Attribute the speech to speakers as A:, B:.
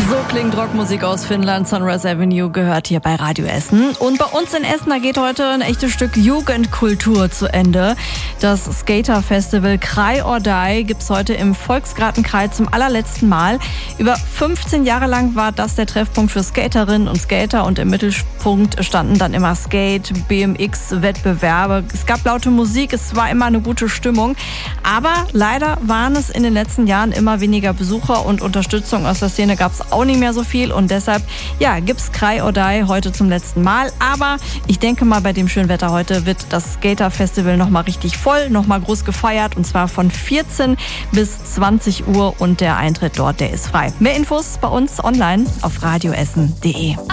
A: So klingt Rockmusik aus Finnland. Sunrise Avenue gehört hier bei Radio Essen. Und bei uns in Essen, da geht heute ein echtes Stück Jugendkultur zu Ende. Das Skater-Festival Cry or Die gibt's heute im Volksgartenkreis zum allerletzten Mal. Über 15 Jahre lang war das der Treffpunkt für Skaterinnen und Skater und im Mittelpunkt standen dann immer Skate-, BMX-Wettbewerbe. Es gab laute Musik, es war immer eine gute Stimmung. Aber leider waren es in den letzten Jahren immer weniger Besucher und Unterstützung aus der Szene gab's auch nicht mehr so viel und deshalb, gibt's Cry or Die heute zum letzten Mal. Aber ich denke mal, bei dem schönen Wetter heute wird das Skater-Festival nochmal richtig voll, nochmal groß gefeiert und zwar von 14 bis 20 Uhr und der Eintritt dort, der ist frei. Mehr Infos bei uns online auf radioessen.de.